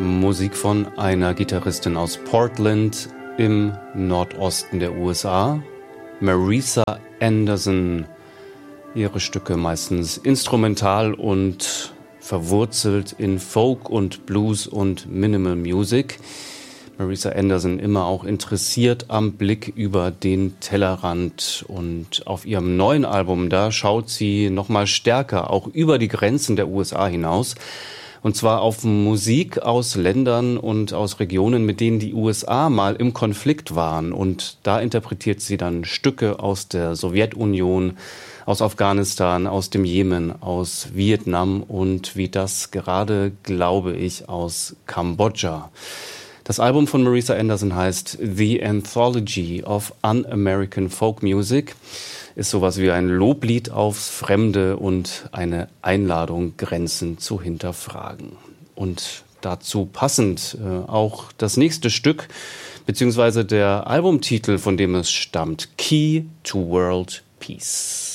Musik von einer Gitarristin aus Portland im Nordosten der USA, Marisa Anderson. Ihre Stücke meistens instrumental und verwurzelt in Folk und Blues und Minimal Music. Marisa Anderson immer auch interessiert am Blick über den Tellerrand, und auf ihrem neuen Album, da schaut sie nochmal stärker auch über die Grenzen der USA hinaus. Und zwar auf Musik aus Ländern und aus Regionen, mit denen die USA mal im Konflikt waren. Und da interpretiert sie dann Stücke aus der Sowjetunion, aus Afghanistan, aus dem Jemen, aus Vietnam und wie das gerade, glaube ich, aus Kambodscha. Das Album von Marisa Anderson heißt The Anthology of Un-American Folk Music. Ist sowas wie ein Loblied aufs Fremde und eine Einladung, Grenzen zu hinterfragen. Und dazu passend auch das nächste Stück, beziehungsweise der Albumtitel, von dem es stammt, Key to World Peace.